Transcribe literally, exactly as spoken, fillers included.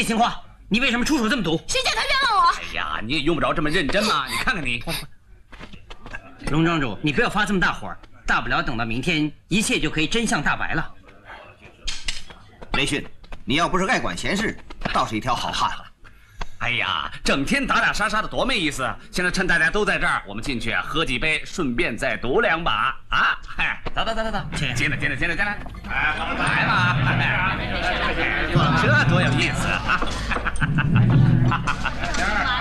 情况，你为什么出手这么毒？ 谁叫他冤枉我？ 哎呀，你也用不着这么认真嘛！你看看你， 龙庄主，你不要发这么大火，大不了等到明天，一切就可以真相大白了。 雷迅，你要不是爱管闲事，倒是一条好汉。 哎呀，整天打打杀杀的多没意思！现在趁大家都在这儿，我们进去喝几杯，顺便再赌两把啊！嗨，走走走走走，进来进来进来进来！哎，来吧！哎，这多有意思啊！